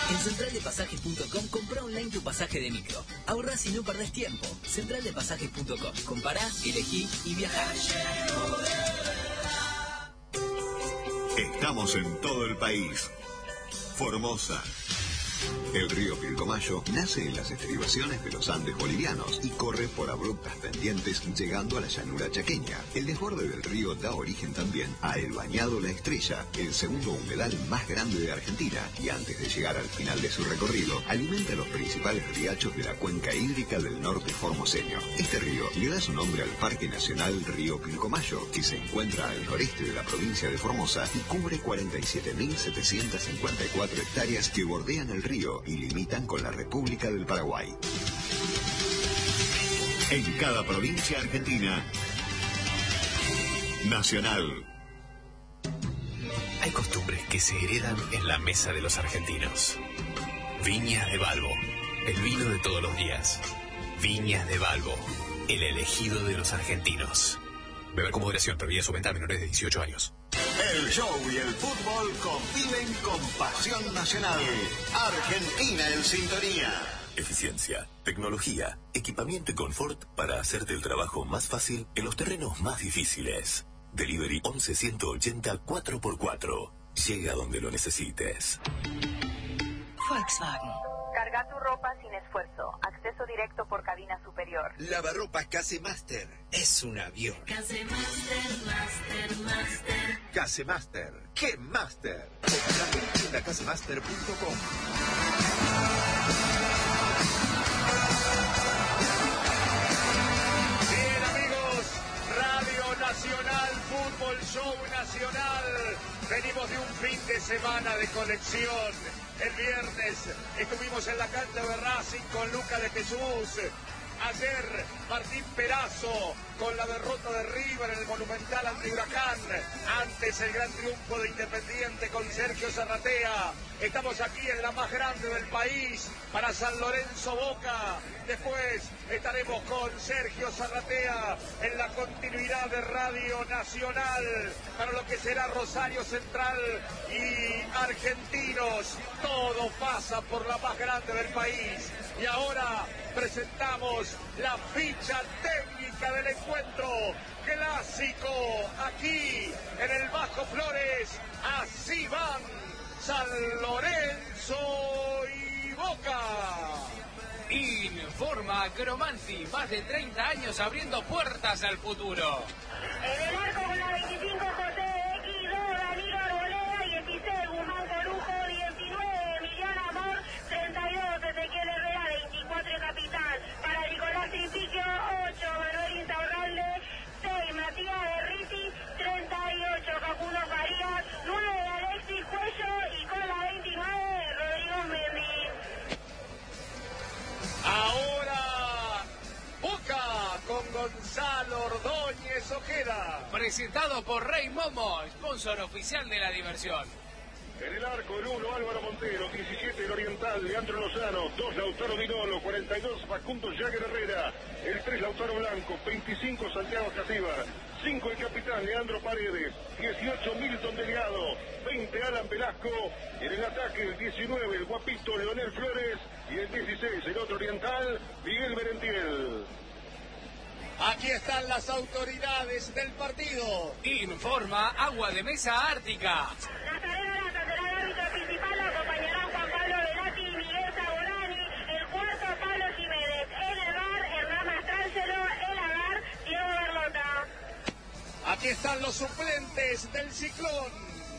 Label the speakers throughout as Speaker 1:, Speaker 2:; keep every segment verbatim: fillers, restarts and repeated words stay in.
Speaker 1: En central de pasajes punto com comprá online tu pasaje de micro. Ahorrás y no perdés tiempo. central de pasajes punto com. Compará, elegí y viajá.
Speaker 2: Estamos en todo el país. Formosa. El río Pilcomayo nace en las estribaciones de los Andes bolivianos y corre por abruptas pendientes llegando a la llanura chaqueña. El desborde del río da origen también a El Bañado La Estrella, el segundo humedal más grande de Argentina, y antes de llegar al final de su recorrido, alimenta los principales riachos de la cuenca hídrica del norte formoseño. Este río le da su nombre al Parque Nacional Río Pilcomayo, que se encuentra al noreste de la provincia de Formosa y cubre cuarenta y siete mil setecientas cincuenta y cuatro hectáreas que bordean el río y limitan con la República del Paraguay. En cada provincia argentina, Nacional.
Speaker 3: Hay costumbres que se heredan en la mesa de los argentinos. Viñas de Balbo, el vino de todos los días. Viñas de Balbo, el elegido de los argentinos. Beber con moderación, prohibida su venta a menores de dieciocho años.
Speaker 2: El show y el fútbol conviven con pasión nacional. Argentina en sintonía.
Speaker 4: Eficiencia, tecnología, equipamiento y confort para hacerte el trabajo más fácil en los terrenos más difíciles. Delivery once ciento ochenta cuatro por cuatro. Llega donde lo necesites.
Speaker 5: Volkswagen.
Speaker 6: Carga tu ropa sin esfuerzo. Acceso directo por cabina superior.
Speaker 7: Lavarropas Casemaster. Es un avión.
Speaker 5: Casemaster, Master, Master.
Speaker 7: Casemaster. ¡Qué Master! También en casemaster punto com.
Speaker 8: Bien, amigos. Radio Nacional, Fútbol Show Nacional. Venimos de un fin de semana de colección. El viernes estuvimos en la cancha de Racing con Luca de Jesús. Ayer Martín Perazo con la derrota de River en el Monumental ante Huracán. Antes el gran triunfo de Independiente con Sergio Zarratea. Estamos aquí en la más grande del país para San Lorenzo Boca. Después estaremos con Sergio Zarratea en la continuidad de Radio Nacional para lo que será Rosario Central y Argentinos. Todo pasa por la más grande del país. Y ahora presentamos la ficha técnica del encuentro clásico aquí en el Bajo Flores. Así van San Lorenzo y Boca.
Speaker 9: Informa Cromanti, más de treinta años abriendo puertas al futuro.
Speaker 10: En el arco con la veinticinco, José X, dos, Danilo Arboleda, dieciséis, Guzmán Corujo, diecinueve, Emiliano Amor, treinta y dos, Ezequiel Herrera, veinticuatro, Capitán. Para Nicolás Tripiquio, ocho, Manuel Insaurralde, seis, Matías Berriti, treinta y ocho, Facundo Farías, nueve, Alexis Cuello y con la veintinueve, Rodrigo Mendy.
Speaker 8: Ahora, Boca con Gonzalo Ordóñez Ojeda.
Speaker 9: Presentado por Rey Momo, sponsor oficial de la diversión.
Speaker 11: En el arco, el uno, Álvaro Montero, diecisiete, el Oriental, Leandro Lozano, dos, Lautaro Vinolo, cuarenta y dos, Facundo Jagger Herrera, el tres, Lautaro Blanco, veinticinco, Santiago Casíbar, cinco, el capitán Leandro Paredes, dieciocho, Milton Delgado, veinte, Alan Velasco, y en el ataque, el diecinueve, el guapito Leonel Flores, y el dieciséis, el otro Oriental, Miguel Merentiel.
Speaker 8: Aquí están las autoridades del partido.
Speaker 9: Informa Agua de Mesa Ártica.
Speaker 10: Nazareno Laza será el árbitro principal, lo acompañarán Juan Pablo Velati y Miguel Saborani. El cuarto, Pablo Jiménez. En el bar, Hernán Mastrangelo. El agar, Diego Berlota.
Speaker 8: Aquí están los suplentes del Ciclón.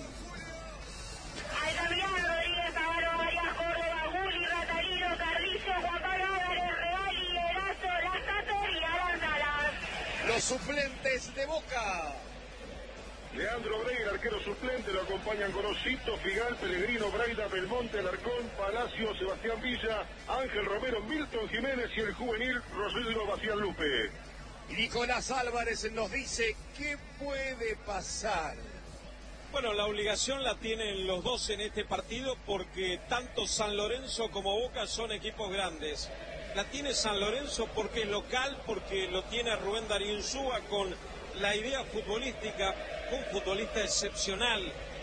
Speaker 10: Altamirano, Rodríguez, Zavaro, María Córdoba, Gulli, Ratalino, Carrillo, Juan Pablo Álvarez, Reali, Erazo, Lazater y Alan Salas.
Speaker 8: Los suplentes de Boca.
Speaker 11: Leandro Breyer, arquero suplente, lo acompañan Gorosito, Figal, Pellegrino, Braida, Belmonte, Alarcón, Palacio, Sebastián Villa, Ángel Romero, Milton Jiménez y el juvenil Rodrigo Bacián Lupe.
Speaker 8: Nicolás Álvarez nos dice qué puede pasar.
Speaker 12: Bueno, la obligación la tienen los dos en este partido porque tanto San Lorenzo como Boca son equipos grandes. La tiene San Lorenzo porque es local, porque lo tiene Rubén Darío Insúa con la idea futbolística, un futbolista excepcional,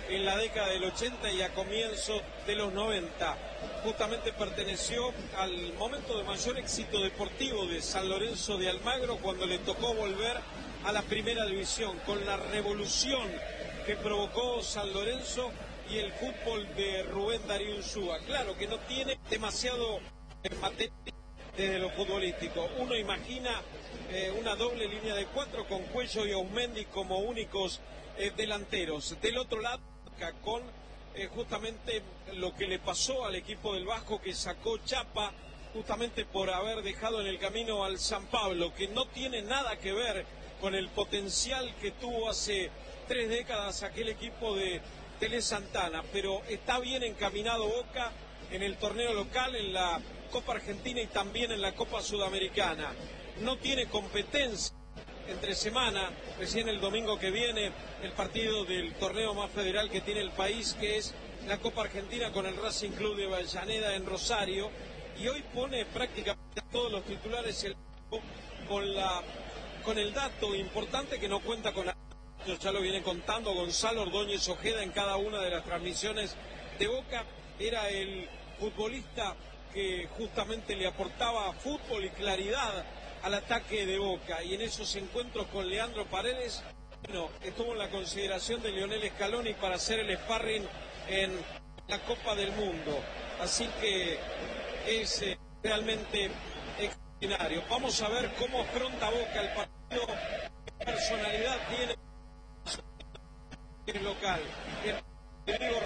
Speaker 12: en la década del ochenta y a comienzos de los noventa. Justamente perteneció al momento de mayor éxito deportivo de San Lorenzo de Almagro, cuando le tocó volver a la primera división, con la revolución que provocó San Lorenzo y el fútbol de Rubén Darío Insúa. Claro que no tiene demasiado material desde lo futbolístico. Uno imagina eh, una doble línea de cuatro con Cuello y Aumendi como únicos eh, delanteros. Del otro lado, con eh, justamente lo que le pasó al equipo del Vasco, que sacó chapa justamente por haber dejado en el camino al San Pablo, que no tiene nada que ver con el potencial que tuvo hace tres décadas aquel equipo de Tele Santana, pero está bien encaminado Boca en el torneo local, en la Copa Argentina y también en la Copa Sudamericana. No tiene competencia entre semana, recién el domingo que viene, el partido del torneo más federal que tiene el país, que es la Copa Argentina con el Racing Club de Avellaneda en Rosario, y hoy pone prácticamente todos los titulares el con la con el dato importante que no cuenta con la... Ya lo viene contando Gonzalo Ordóñez Ojeda en cada una de las transmisiones de Boca. Era el futbolista que justamente le aportaba fútbol y claridad al ataque de Boca, y en esos encuentros con Leandro Paredes, bueno, estuvo en la consideración de Lionel Scaloni para hacer el sparring en la Copa del Mundo, así que es eh, realmente extraordinario. Vamos a ver cómo afronta Boca el partido, qué personalidad tiene el local. El digo,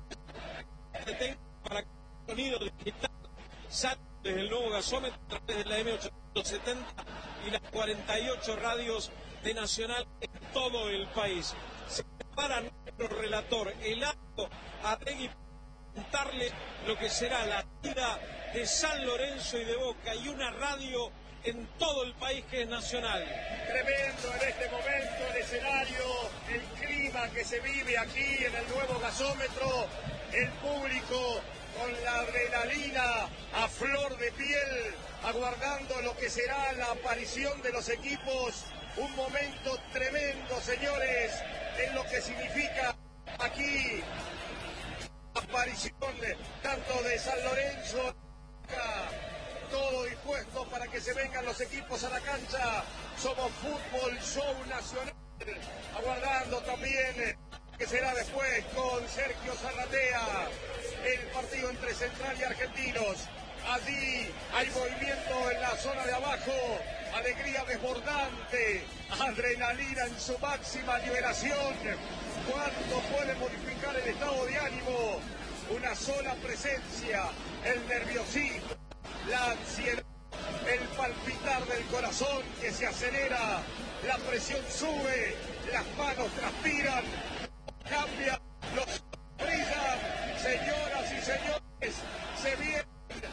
Speaker 12: para que el sonido digital salga desde el nuevo gasómetro a través de la M ochocientos setenta y las cuarenta y ocho radios de Nacional en todo el país. Se prepara nuestro relator, el acto a Regui, contarle lo que será la vida de San Lorenzo y de Boca, y una radio en todo el país que es Nacional.
Speaker 8: Tremendo en este momento el escenario, el clima que se vive aquí en el nuevo gasómetro, el público con la adrenalina a flor de piel, aguardando lo que será la aparición de los equipos. Un momento tremendo, señores, en lo que significa aquí la aparición tanto de San Lorenzo, todo dispuesto para que se vengan los equipos a la cancha. Somos Fútbol Show Nacional, aguardando también que será después con Sergio Zarratea el partido entre Central y Argentinos. Allí hay movimiento en la zona de abajo, alegría desbordante, adrenalina en su máxima liberación. ¿Cuánto puede modificar el estado de ánimo? Una sola presencia, el nerviosismo, la ansiedad, el palpitar del corazón que se acelera, la presión sube, las manos transpiran, cambia, los ojos brillan. Señoras y señores, se viene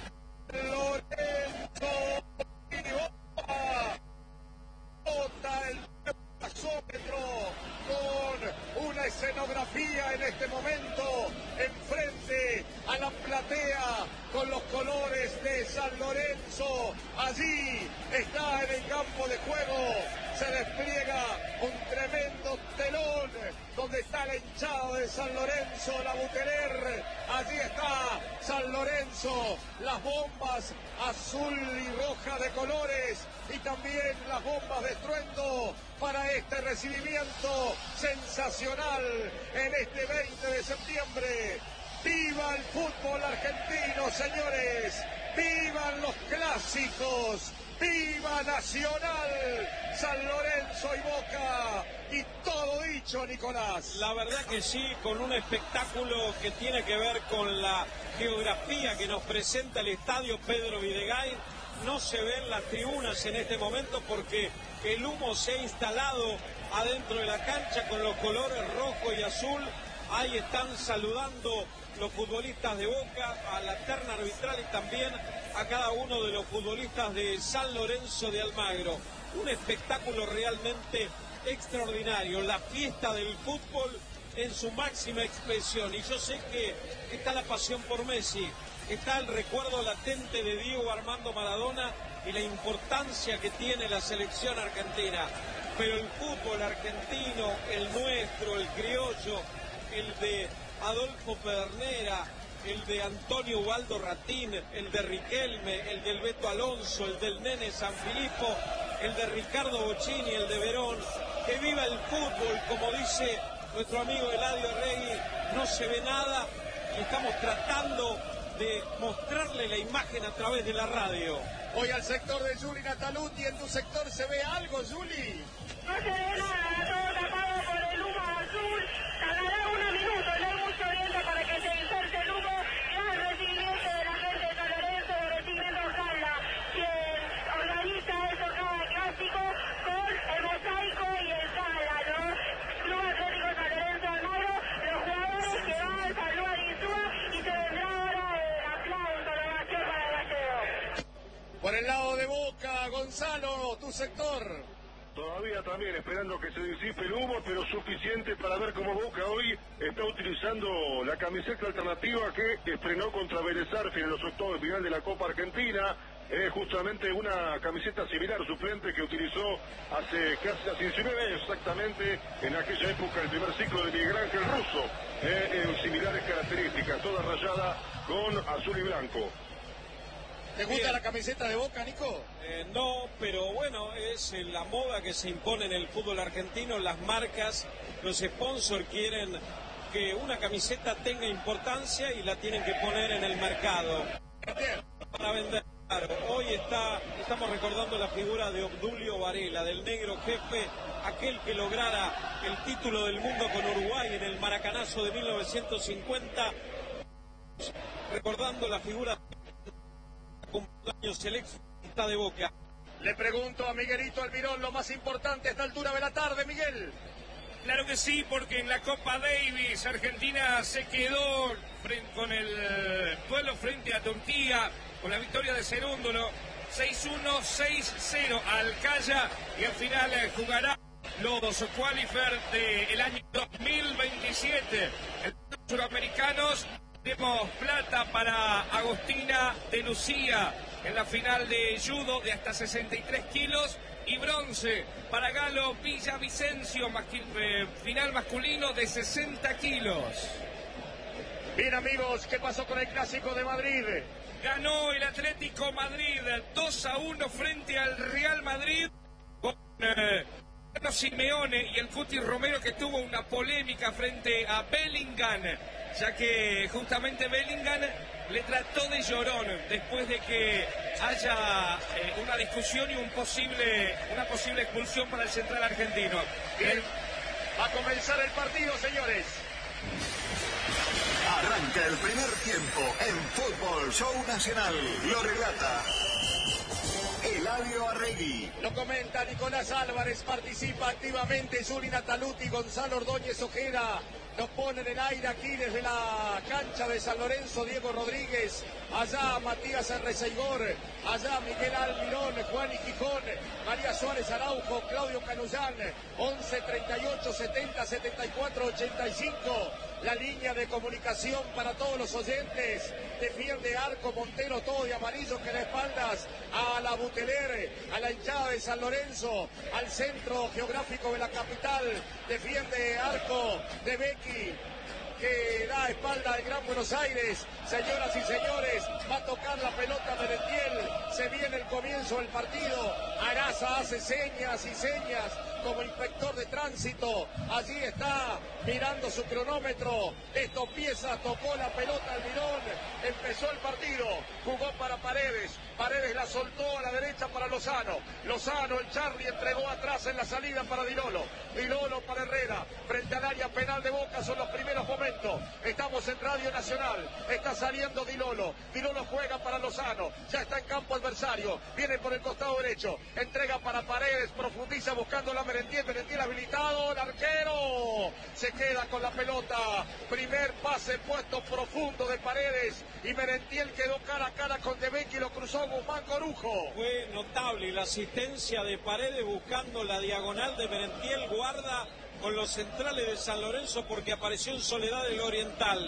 Speaker 8: Lorenzo y Boca. Bota el gasómetro con una escenografía en este momento enfrente a la platea con los colores de San Lorenzo. Allí está en el campo de juego, se despliega un tremendo telón donde está la hinchada de San Lorenzo, la Buterer. Allí está San Lorenzo, las bombas azul y roja de colores y también las bombas de estruendo para este recibimiento sensacional en este veinte de septiembre. ¡Viva el fútbol argentino, señores! ¡Vivan los clásicos! ¡Viva Nacional! San Lorenzo y Boca. Y todo dicho, Nicolás.
Speaker 12: La verdad que sí, con un espectáculo que tiene que ver con la geografía que nos presenta el estadio Pedro Videgain. No se ven las tribunas en este momento porque el humo se ha instalado adentro de la cancha con los colores rojo y azul. Ahí están saludando los futbolistas de Boca a la terna arbitral y también a cada uno de los futbolistas de San Lorenzo de Almagro. Un espectáculo realmente extraordinario, la fiesta del fútbol en su máxima expresión. Y yo sé que está la pasión por Messi, está el recuerdo latente de Diego Armando Maradona y la importancia que tiene la selección argentina. Pero el fútbol argentino, el nuestro, el criollo, el de Adolfo Pedernera, el de Antonio Ubaldo Ratín, el de Riquelme, el del Beto Alonso, el del Nene Sanfilippo, el de Ricardo Bocchini, el de Verón. Que viva el fútbol, como dice nuestro amigo Eladio Arregui, no se ve nada y estamos tratando de mostrarle la imagen a través de la radio.
Speaker 8: Voy al sector de Juli Nataluti. ¿En tu sector se ve algo, Juli?
Speaker 10: No se ve nada, todo tapado por el humo azul. Tardará unos minutos, no hay mucho viento para que se disperse el humo. Gran recibimiento de la gente de San Lorenzo, de recibimiento Gala, quien organiza eso cada clásico con el mosaico y el Gala, ¿no? Club Atlético San Lorenzo Almagro, los jugadores que van, saludan y suban y se vendrá ahora el aplauso, la ovación para el Gallego.
Speaker 8: Por el lado de Boca, Gonzalo, tu sector.
Speaker 11: Todavía también esperando que se disipe el humo, pero suficiente para ver cómo Boca hoy está utilizando la camiseta alternativa que estrenó contra Vélez Sarsfield en los octavos de final de la Copa Argentina. Es justamente una camiseta similar suplente que utilizó hace casi hace diecinueve años exactamente, en aquella época, el primer ciclo de Miguel Ángel Russo, eh, en similares características, toda rayada con azul y blanco.
Speaker 8: ¿Te gusta Bien. la camiseta de Boca, Nico?
Speaker 12: Eh, no, pero bueno, es la moda que se impone en el fútbol argentino. Las marcas, los sponsors quieren que una camiseta tenga importancia y la tienen que poner en el mercado para vender. Hoy está, estamos recordando la figura de Obdulio Varela, del negro jefe, aquel que lograra el título del mundo con Uruguay en el Maracanazo de mil novecientos cincuenta. Recordando la figura cumpleaños el ex de Boca.
Speaker 8: Le pregunto a Miguelito Almirón lo más importante a esta altura de la tarde, Miguel.
Speaker 9: Claro que sí, porque en la Copa Davis Argentina se quedó con el duelo frente a Turquía, con la victoria de Cerúndolo, seis uno, seis cero al Calla, y al final jugará los qualifiers del año dos mil veintisiete. Los suramericanos. Tenemos plata para Agostina de Lucía en la final de judo de hasta sesenta y tres kilos y bronce para Galo Villavicencio, eh, final masculino de sesenta kilos.
Speaker 8: Bien, amigos, ¿qué pasó con el Clásico de Madrid?
Speaker 9: Ganó el Atlético Madrid dos a uno frente al Real Madrid con eh, Simeone y el Cuti Romero, que tuvo una polémica frente a Bellingham, ya que justamente Bellingham le trató de llorón después de que haya eh, una discusión y un posible, una posible expulsión para el central argentino.
Speaker 8: Bien, va a comenzar el partido, señores.
Speaker 2: Arranca el primer tiempo en Fútbol Show Nacional. Lo relata Eladio Arregui.
Speaker 8: Lo comenta Nicolás Álvarez, participa activamente Juli Nataluti, Gonzalo Ordóñez Ojeda. Nos pone en el aire aquí desde la cancha de San Lorenzo Diego Rodríguez, allá Matías Arreceigor, allá Miguel Almirón, Juan y Gijón, María Suárez Araujo, Claudio Canullán, once treinta y ocho setenta setenta y cuatro ochenta y cinco. La línea de comunicación para todos los oyentes. Defiende Arco Montero, todo de amarillo, que da espaldas a la Buteler, a la hinchada de San Lorenzo, al centro geográfico de la capital. Defiende Arco de Becky, que da espalda al Gran Buenos Aires. Señoras y señores, va a tocar la pelota Merentiel. Se viene el comienzo del partido. Araza hace señas y señas como inspector de tránsito. Allí está mirando su cronómetro. Esto empieza, tocó la pelota Almirón. Empezó el partido. Jugó para Paredes. Paredes la soltó a la derecha para Lozano. Lozano, el Charlie, entregó atrás en la salida para Dilolo. Dilolo para Herrera. Frente al área penal de Boca son los primeros momentos. Estamos en Radio Nacional. Está saliendo Dilolo. Dilolo juega para Lozano. Ya está en campo adversario. Viene por el costado derecho. Entrega para Paredes. Profundiza buscando la Merentiel. Merentiel habilitado. El arquero se queda con la pelota. Primer pase puesto profundo de Paredes. Y Merentiel quedó cara a cara con De Becchi y lo cruzó Guzmán Corujo.
Speaker 12: Fue notable la asistencia de Paredes buscando la diagonal de Merentiel. Guarda con los centrales de San Lorenzo porque apareció en soledad el Oriental.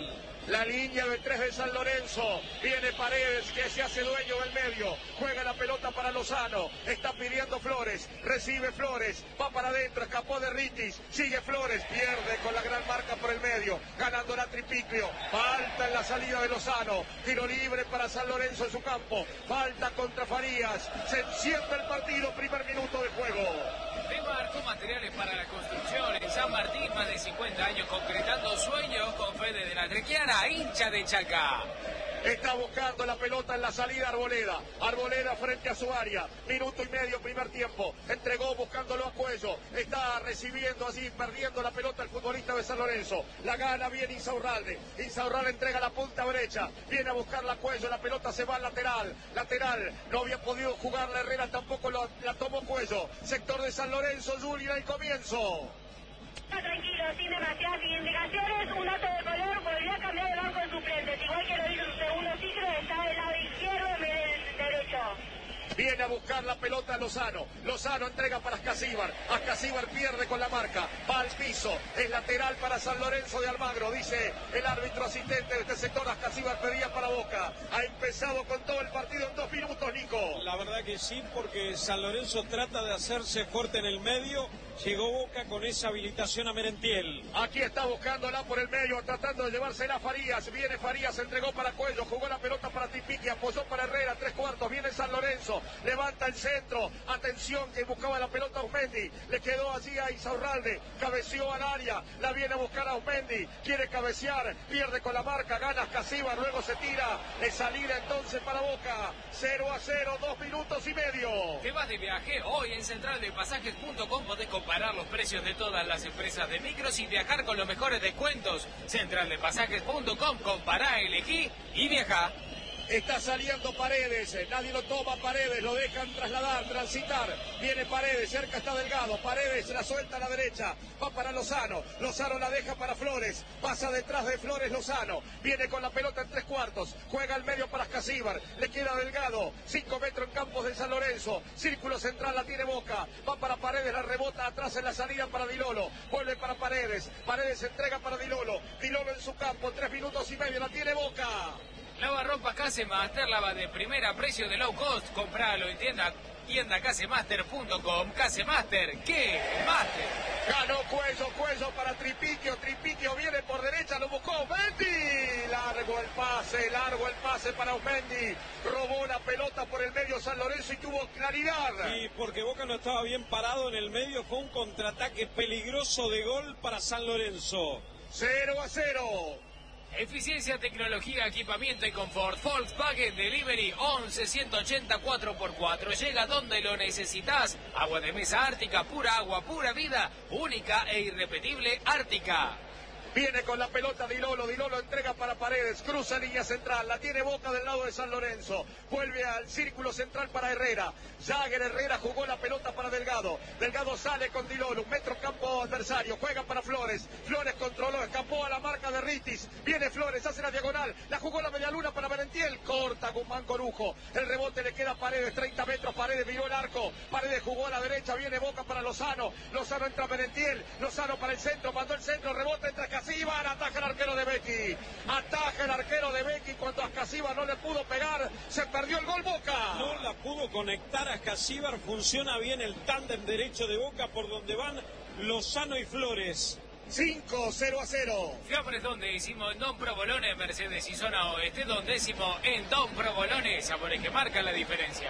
Speaker 8: La línea de tres de San Lorenzo. Viene Paredes, que se hace dueño del medio. Juega la pelota para Lozano. Está pidiendo Flores. Recibe Flores. Va para adentro. Escapó de Ritis. Sigue Flores. Pierde con la gran marca por el medio. Ganando la Tripiclio. Falta en la salida de Lozano. Tiro libre para San Lorenzo en su campo. Falta contra Farías. Se enciende el partido. Primer minuto de juego.
Speaker 13: Tema Arco Materiales para la Construcción en San Martín, más de cincuenta años concretando sueños con Fede de la Trequiana, hincha de Chaca.
Speaker 8: Está buscando la pelota en la salida Arboleda. Arboleda frente a su área. Minuto y medio, primer tiempo. Entregó buscándolo a Cuello. Está recibiendo así, perdiendo la pelota el futbolista de San Lorenzo. La gana bien Insaurralde. Insaurralde entrega la punta derecha. Viene a buscarla a Cuello. La pelota se va al lateral. Lateral. No había podido jugar la Herrera, tampoco lo, la tomó Cuello. Sector de San Lorenzo, Julián, el comienzo.
Speaker 10: Tranquilo, sin demasiadas indicaciones, un dato de color, podría cambiar de banco en suplentes, igual que lo hizo su segundo ciclo, está del lado izquierdo en vez del derecho.
Speaker 8: Viene a buscar la pelota Lozano. Lozano entrega para Ascasíbar. Ascasíbar pierde con la marca. Va al piso. Es lateral para San Lorenzo de Almagro. Dice el árbitro asistente de este sector. Ascasíbar pedía para Boca. Ha empezado con todo el partido en dos minutos, Nico.
Speaker 12: La verdad que sí, porque San Lorenzo trata de hacerse fuerte en el medio. Llegó Boca con esa habilitación a Merentiel.
Speaker 8: Aquí está buscándola por el medio, tratando de llevársela a Farías. Viene Farías, entregó para Cuello, jugó la pelota para Tipiqui, apoyó para Herrera, tres cuartos. Viene San Lorenzo, levanta el centro. Atención, que buscaba la pelota a Osmendi. Le quedó allí a Insaurralde, cabeció al área. La viene a buscar a Osmendi. Quiere cabecear, pierde con la marca, gana Ascasíbar, luego se tira. Es salida entonces para Boca. cero a cero, dos minutos y medio.
Speaker 13: Te vas de viaje hoy en central de pasajes punto com. Podés comparar los precios de todas las empresas de micros y viajar con los mejores descuentos. central de pasajes punto com, compará, elegí y viajá.
Speaker 8: Está saliendo Paredes, nadie lo toma Paredes, lo dejan trasladar, transitar. Viene Paredes, cerca está Delgado. Paredes la suelta a la derecha, va para Lozano. Lozano la deja para Flores, pasa detrás de Flores Lozano. Viene con la pelota en tres cuartos, juega al medio para Ascasíbar. Le queda Delgado, cinco metros en campos de San Lorenzo. Círculo central la tiene Boca, va para Paredes, la rebota atrás en la salida para Dilolo. Vuelve para Paredes, Paredes entrega para Dilolo. Dilolo en su campo, tres minutos y medio, la tiene Boca.
Speaker 13: Lava ropa Casemaster, lava de primera, precio de low cost. Compralo en tienda, tienda casemaster punto com. Casemaster, ¿qué? Master.
Speaker 8: Ganó Cuello, Cuello para Tripiquio. Tripiquio viene por derecha, lo buscó Osmendi. Largo el pase, largo el pase para Osmendi. Robó la pelota por el medio San Lorenzo y tuvo claridad.
Speaker 12: Y porque Boca no estaba bien parado en el medio, fue un contraataque peligroso de gol para San Lorenzo.
Speaker 8: cero a cero.
Speaker 13: Eficiencia, tecnología, equipamiento y confort. Volkswagen Delivery once ciento ochenta cuatro por cuatro. Llega donde lo necesitas. Agua de mesa Ártica, pura agua, pura vida. Única e irrepetible Ártica.
Speaker 8: Viene con la pelota Dilolo, Dilolo entrega para Paredes, cruza línea central, la tiene Boca del lado de San Lorenzo, vuelve al círculo central para Herrera, Jagger Herrera jugó la pelota para Delgado, Delgado sale con Dilolo, un metro campo adversario, juega para Flores, Flores controló, escapó a la marca de Ritis, viene Flores, hace la diagonal, la jugó la medialuna para Merentiel, corta Guzmán Corujo, el rebote le queda a Paredes, treinta metros, Paredes miró el arco, Paredes jugó a la derecha, viene Boca para Lozano, Lozano entra Merentiel, Lozano para el centro, mandó el centro, rebote entre Ascasíbar, ataja el arquero de Becky, ataja el arquero de Becky, cuando Ascasíbar no le pudo pegar, se perdió el gol Boca.
Speaker 12: No la pudo conectar a Ascasíbar, funciona bien el tándem derecho de Boca por donde van Lozano y Flores.
Speaker 8: cinco cero a cero.
Speaker 13: Fiambres Don Décimo en Don Provolone, Mercedes y Zona Oeste, Don Décimo en Don Provolone, sabores que marcan la diferencia.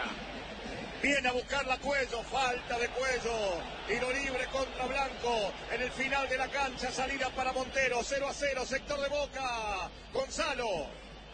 Speaker 8: Viene a buscarla Cuello, falta de Cuello, tiro libre contra Blanco, en el final de la cancha, salida para Montero, cero a cero, sector de Boca, Gonzalo.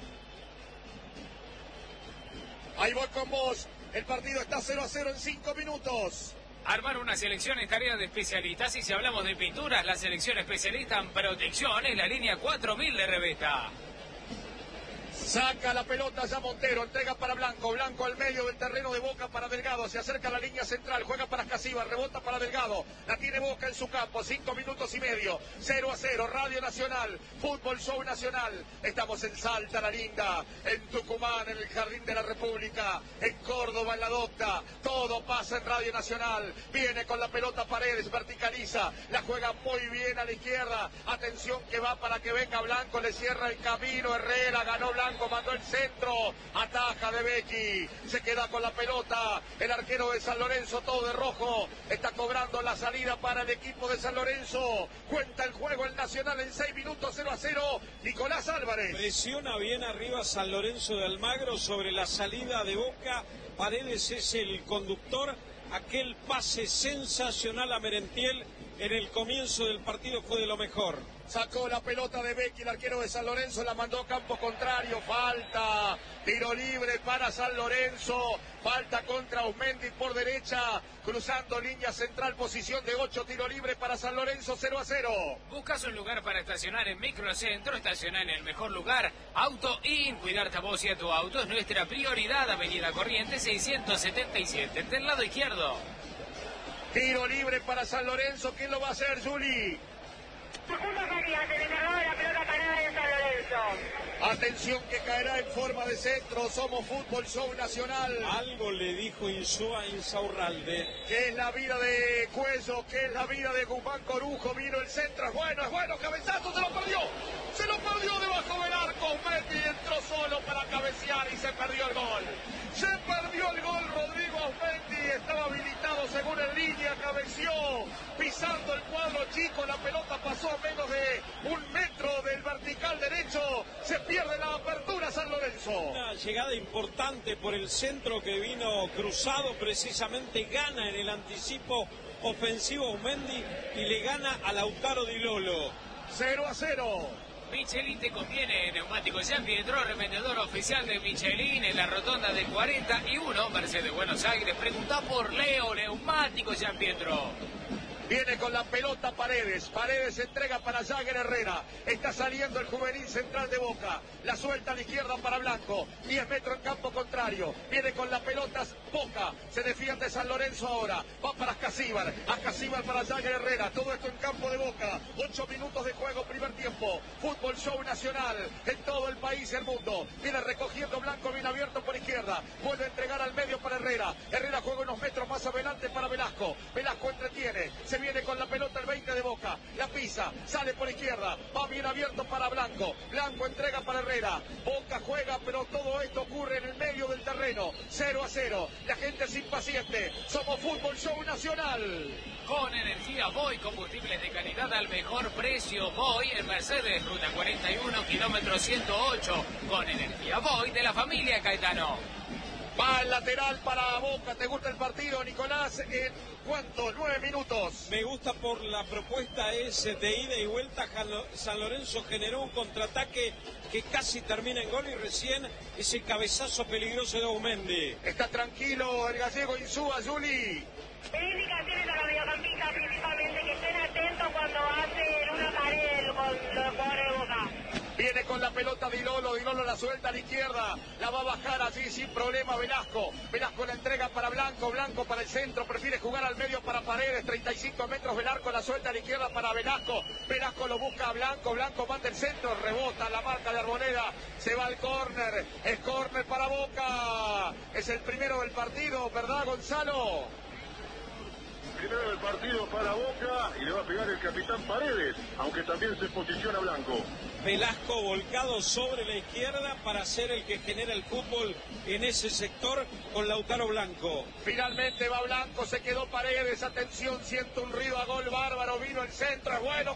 Speaker 8: Ahí voy con vos, el partido está cero a cero en cinco minutos.
Speaker 13: Armar una selección es tarea de especialistas y si hablamos de pinturas, la selección especialista en protección es la línea cuatro mil de Revesta.
Speaker 8: Saca la pelota ya Montero, entrega para Blanco, Blanco al medio del terreno de Boca para Delgado, se acerca a la línea central, juega para Escasibar, rebota para Delgado, la tiene Boca en su campo, cinco minutos y medio, cero a cero, Radio Nacional, Fútbol Show Nacional, estamos en Salta, la Linda, en Tucumán, en el Jardín de la República, en Córdoba, en La Docta, todo pasa en Radio Nacional, viene con la pelota Paredes, verticaliza, la juega muy bien a la izquierda, atención que va para que venga Blanco, le cierra el camino, Herrera, ganó Blanco, mandó el centro, ataja de Becky, se queda con la pelota, el arquero de San Lorenzo, todo de rojo, está cobrando la salida para el equipo de San Lorenzo, cuenta el juego el Nacional en seis minutos, cero a cero, Nicolás Álvarez.
Speaker 12: Presiona bien arriba San Lorenzo de Almagro sobre la salida de Boca, Paredes es el conductor, aquel pase sensacional a Merentiel en el comienzo del partido fue de lo mejor.
Speaker 8: Sacó la pelota de Becky, el arquero de San Lorenzo, la mandó a campo contrario, falta, tiro libre para San Lorenzo, falta contra Osmendi por derecha, cruzando línea central, posición de ocho, tiro libre para San Lorenzo, cero a cero.
Speaker 13: ¿Buscas un lugar para estacionar en Microcentro? Estacionar en el mejor lugar, Auto In, cuidarte a vos y a tu auto es nuestra prioridad, Avenida Corrientes seiscientos setenta y siete, del lado izquierdo.
Speaker 8: Tiro libre para San Lorenzo, ¿quién lo va a hacer, Juli?
Speaker 10: Facundo Farías, el encargado de la pelota parada de San Lorenzo.
Speaker 8: Atención que caerá en forma de centro, somos Fútbol Show Nacional.
Speaker 12: Algo le dijo Insúa a Insaurralde.
Speaker 8: Que es la vida de Cuello, que es la vida de Guzmán Corujo, vino el centro, es bueno, es bueno, cabezazo, se lo perdió. Se lo perdió debajo del arco, Messi entró solo para cabecear y se perdió el gol. Se perdió el gol Rodrigo Osmendi, estaba habilitado según en línea, cabeció, pisando el cuadro chico, la pelota pasó a menos de un metro del vertical derecho, se pierde la apertura San Lorenzo.
Speaker 12: Una llegada importante por el centro que vino cruzado, precisamente gana en el anticipo ofensivo Osmendi y le gana a Lautaro Di Lolo.
Speaker 8: cero a cero.
Speaker 13: Michelin te conviene, neumático San Pietro, revendedor oficial de Michelin en la rotonda del cuarenta y uno, Mercedes Buenos Aires. Pregunta por Leo, neumático San Pietro.
Speaker 8: Viene con la pelota Paredes, Paredes entrega para Jagger Herrera, está saliendo el juvenil central de Boca, la suelta a la izquierda para Blanco, diez metros en campo contrario, viene con la pelota Boca, se defiende San Lorenzo ahora, va para Escasíbar, Escasíbar para Jagger Herrera, todo esto en campo de Boca, ocho minutos de juego, primer tiempo, Fútbol Show Nacional, en todo el país y el mundo, viene recogiendo Blanco, bien abierto por izquierda, vuelve a entregar al medio para Herrera, Herrera juega unos metros más adelante para Velasco, Velasco entretiene, se viene con la pelota el veinte de Boca, la pisa, sale por izquierda, va bien abierto para Blanco, Blanco entrega para Herrera, Boca juega, pero todo esto ocurre en el medio del terreno, cero a cero, la gente es impaciente, somos Fútbol Show Nacional.
Speaker 13: Con energía Voy, combustibles de calidad al mejor precio, Voy en Mercedes, ruta cuarenta y uno, kilómetro ciento ocho, con energía Voy de la familia Caetano.
Speaker 8: Va el lateral para Boca, ¿te gusta el partido, Nicolás? ¿En cuánto? Nueve minutos.
Speaker 12: Me gusta por la propuesta ese de ida y vuelta. San Lorenzo generó un contraataque que casi termina en gol y recién ese cabezazo peligroso de Osmendi.
Speaker 8: Está tranquilo el gallego Insúa, Juli.
Speaker 10: Indicaciones a los mediocampistas principalmente que estén atentos cuando hacen una pared con los jugadores de Boca.
Speaker 8: Viene con la pelota Di Lolo, Di Lolo la suelta a la izquierda, la va a bajar así sin problema Velasco, Velasco la entrega para Blanco, Blanco para el centro, prefiere jugar al medio para Paredes, treinta y cinco metros, Velasco la suelta a la izquierda para Velasco, Velasco lo busca a Blanco, Blanco manda el centro, rebota la marca de Arboleda, se va al córner, es córner para Boca, es el primero del partido, ¿verdad Gonzalo?
Speaker 11: Primero del partido para Boca y le va a pegar el capitán Paredes, aunque también se posiciona Blanco.
Speaker 12: Velasco volcado sobre la izquierda para ser el que genera el fútbol en ese sector con Lautaro Blanco.
Speaker 8: Finalmente va Blanco, se quedó Paredes, atención, siento un ruido a gol bárbaro, vino el centro, es bueno,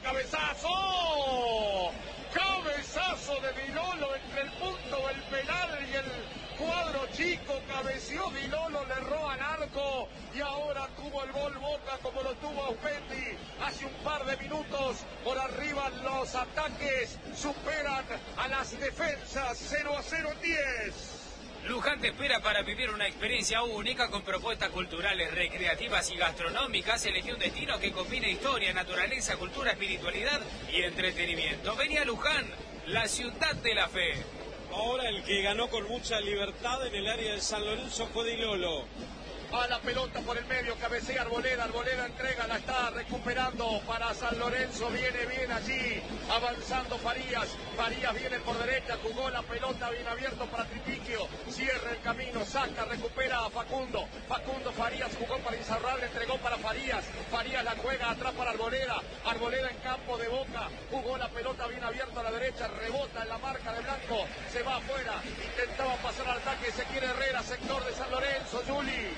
Speaker 8: cabezazo. Cabezazo de Di Lolo entre el punto del penal y el cuadro chico, cabeció Di Lolo, le erró al arco y ahora tuvo el gol Boca como lo tuvo Osmendi hace un par de minutos. Por arriba los ataques superan a las defensas, cero a cero en diez.
Speaker 13: Luján te espera para vivir una experiencia única con propuestas culturales, recreativas y gastronómicas. Elegí un destino que combine historia, naturaleza, cultura, espiritualidad y entretenimiento. Vení a Luján, la ciudad de la fe.
Speaker 12: Ahora el El que ganó con mucha libertad en el área de San Lorenzo fue Di Lolo.
Speaker 8: Va la pelota por el medio, cabecea Arboleda, Arboleda entrega, la está recuperando para San Lorenzo, viene bien allí, avanzando Farías, Farías viene por derecha, jugó la pelota bien abierto para Tripiquio, cierra el camino, saca, recupera a Facundo, Facundo Farías jugó para Insaurralde, entregó para Farías, Farías la juega atrás para Arboleda, Arboleda en campo de Boca, jugó la pelota bien abierta a la derecha, rebota en la marca de Blanco, se va afuera, intentaba pasar al ataque, se quiere Herrera, sector de San Lorenzo, Juli.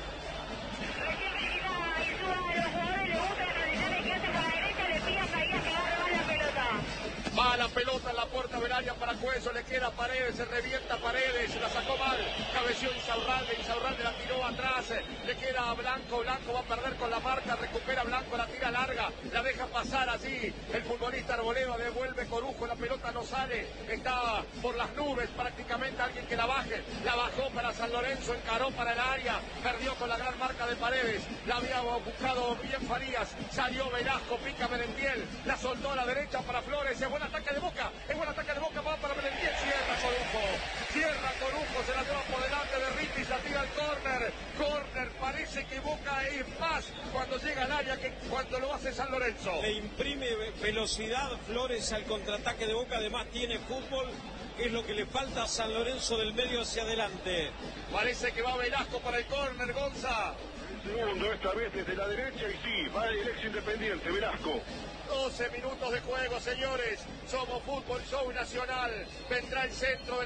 Speaker 8: Va la pelota en la puerta del área para Cuello, le queda Paredes, se revienta Paredes, la sacó mal, cabeció Insaurralde, Insaurralde la tiró atrás, le queda a Blanco, Blanco va a perder con la marca, recupera Blanco, la tira larga, la deja pasar allí, el futbolista Arboleda devuelve Corujo, la pelota no sale, está por las nubes prácticamente, alguien que la baje, la bajó para San Lorenzo, encaró para el área, perdió con la gran marca de Paredes, la había buscado bien Farías, salió Velasco, pica Merentiel, la soltó a la derecha para Flores, es buen ataque de Boca, es buen ataque de Boca, va para Merentiel, cierra Corujo, cierra Corujo, se la lleva por delante de Ritis, la tira al córner, córner, parece que Boca es más cuando llega al área que cuando lo hace San Lorenzo.
Speaker 12: Le imprime velocidad Flores al contraataque de Boca, además tiene fútbol, que es lo que le falta a San Lorenzo del medio hacia adelante.
Speaker 8: Parece que va Velasco para el córner, Gonza.
Speaker 11: Segundo, esta vez desde la derecha y sí, va el ex Independiente, Velasco.
Speaker 8: doce minutos de juego, señores. Somos Fútbol Show Nacional. Vendrá el centro de